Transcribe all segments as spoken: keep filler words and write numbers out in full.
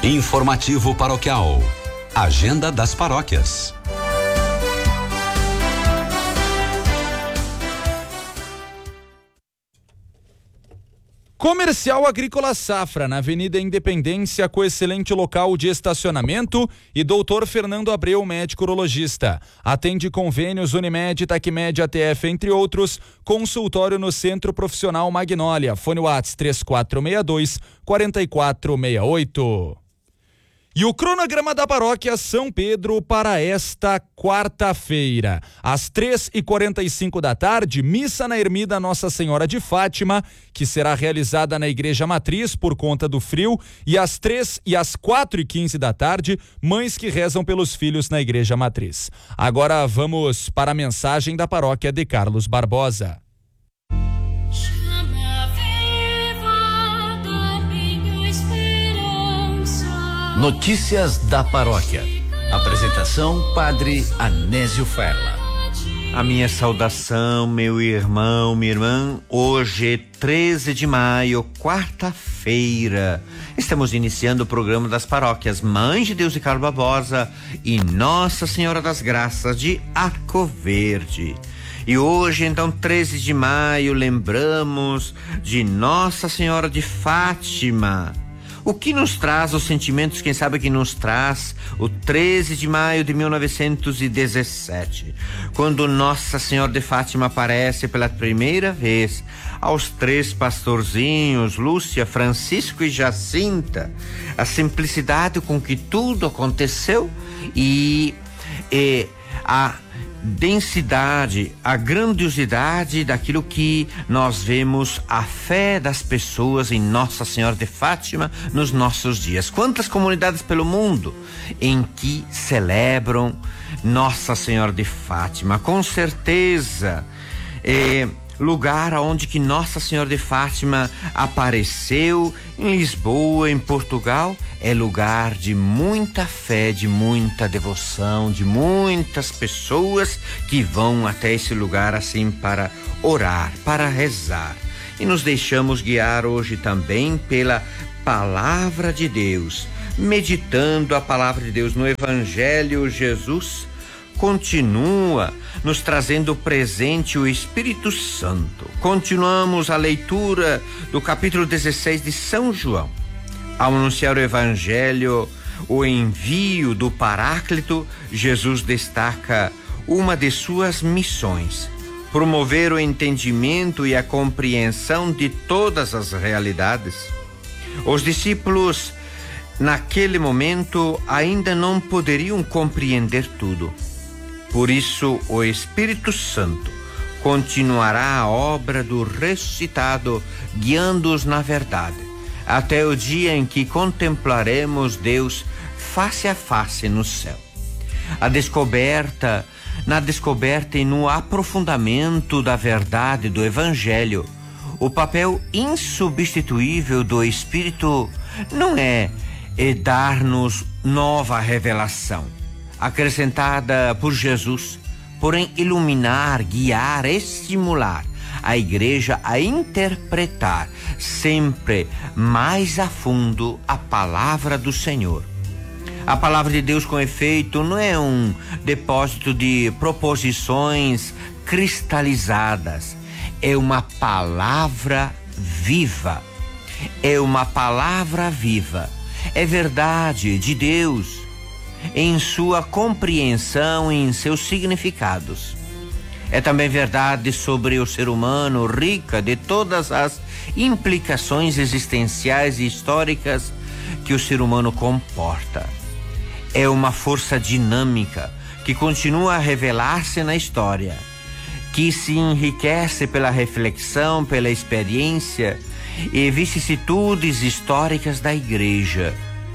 Informativo Paroquial. Agenda das paróquias. Comercial Agrícola Safra, na Avenida Independência, com excelente local de estacionamento, e doutor Fernando Abreu, médico urologista. Atende convênios Unimed, Tacmed, A T F, entre outros. Consultório no Centro Profissional Magnólia. Fone WhatsApp três quatro seis dois, quatro quatro seis oito. E o cronograma da Paróquia São Pedro para esta quarta-feira. Às três e quarenta e cinco da tarde, missa na Ermida Nossa Senhora de Fátima, que será realizada na Igreja Matriz por conta do frio. E às três e às quatro e quinze da tarde, mães que rezam pelos filhos na Igreja Matriz. Agora vamos para a mensagem da Paróquia de Carlos Barbosa. Notícias da Paróquia. Apresentação: Padre Anésio Ferla. A minha saudação, meu irmão, minha irmã. Hoje, treze de maio, quarta-feira. Estamos iniciando o programa das paróquias Mãe de Deus de Carlos Barbosa e Nossa Senhora das Graças de Arco Verde. E hoje, então, treze de maio, lembramos de Nossa Senhora de Fátima. O que nos traz, os sentimentos, quem sabe que nos traz o treze de maio de mil novecentos e dezessete, quando Nossa Senhora de Fátima aparece pela primeira vez aos três pastorzinhos, Lúcia, Francisco e Jacinta. A simplicidade com que tudo aconteceu e, e a densidade, a grandiosidade daquilo que nós vemos, a fé das pessoas em Nossa Senhora de Fátima nos nossos dias. Quantas comunidades pelo mundo em que celebram Nossa Senhora de Fátima? Com certeza, é, lugar onde que Nossa Senhora de Fátima apareceu, em Lisboa, em Portugal, é lugar de muita fé, de muita devoção, de muitas pessoas que vão até esse lugar assim para orar, para rezar. E nos deixamos guiar hoje também pela Palavra de Deus, meditando a Palavra de Deus no Evangelho. Jesus continua nos trazendo presente o Espírito Santo. Continuamos a leitura do capítulo dezesseis de São João. Ao anunciar o Evangelho, o envio do Paráclito, Jesus destaca uma de suas missões: promover o entendimento e a compreensão de todas as realidades. Os discípulos, naquele momento, ainda não poderiam compreender tudo. Por isso, o Espírito Santo continuará a obra do ressuscitado, guiando-os na verdade, até o dia em que contemplaremos Deus face a face no céu. A descoberta, na descoberta e no aprofundamento da verdade do Evangelho, o papel insubstituível do Espírito não é, é dar-nos nova revelação, acrescentada por Jesus, porém iluminar, guiar, estimular a igreja a interpretar sempre mais a fundo a palavra do Senhor. A palavra de Deus, com efeito, não é um depósito de proposições cristalizadas, é uma palavra viva, é uma palavra viva, é verdade de Deus em sua compreensão e em seus significados. É também verdade sobre o ser humano, rica de todas as implicações existenciais e históricas que o ser humano comporta. É uma força dinâmica que continua a revelar-se na história, que se enriquece pela reflexão, pela experiência e vicissitudes históricas da Igreja.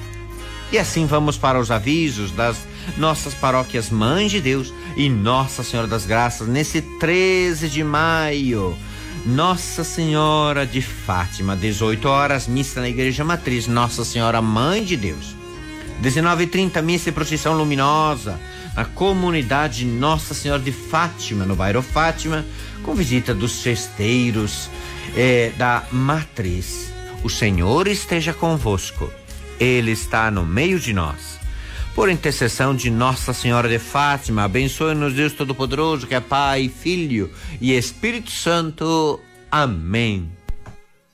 E assim vamos para os avisos das nossas paróquias Mãe de Deus e Nossa Senhora das Graças nesse treze de maio. Nossa Senhora de Fátima, dezoito horas, missa na Igreja Matriz Nossa Senhora Mãe de Deus. dezenove e trinta, missa e procissão luminosa na comunidade Nossa Senhora de Fátima, no bairro Fátima, com visita dos festeiros eh, da Matriz. O Senhor esteja convosco. Ele está no meio de nós. Por intercessão de Nossa Senhora de Fátima, abençoe-nos Deus Todo-Poderoso, que é Pai, Filho e Espírito Santo. Amém.